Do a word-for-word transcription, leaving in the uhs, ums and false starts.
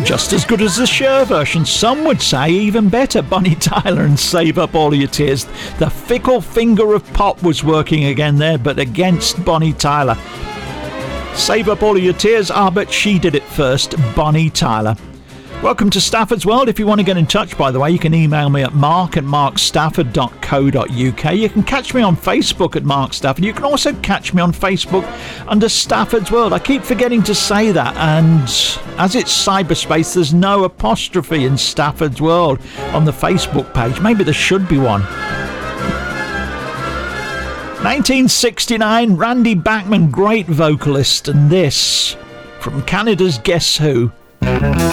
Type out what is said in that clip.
Just as good as the Cher version, some would say even better. Bonnie Tyler and Save Up All Your Tears. The fickle finger of pop was working again there, but against Bonnie Tyler. Save Up All Your Tears, ah, but she did it first, Bonnie Tyler. Welcome to Stafford's World. If you want to get in touch, by the way, you can email me at mark at mark stafford dot co dot uk. You can catch me on Facebook at Mark Stafford. You can also catch me on Facebook under Stafford's World. I keep forgetting to say that, and as it's cyberspace, there's no apostrophe in Stafford's World on the Facebook page. Maybe there should be one. nineteen sixty-nine, Randy Bachman, great vocalist, and this from Canada's Guess Who.